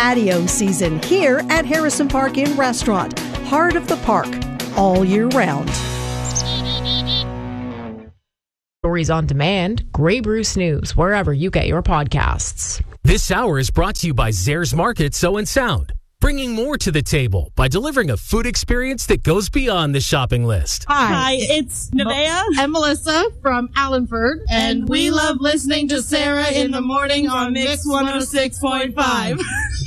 patio season here at Harrison Park Inn Restaurant, heart of the park, all year round. Stories on demand, Grey Bruce News, wherever you get your podcasts. This hour is brought to you by Zares Market So and Sound, bringing more to the table by delivering a food experience that goes beyond the shopping list. Hi, it's Nevaeh and Melissa from Allenford, and we love listening to Sarah in the morning on Mix 106.5.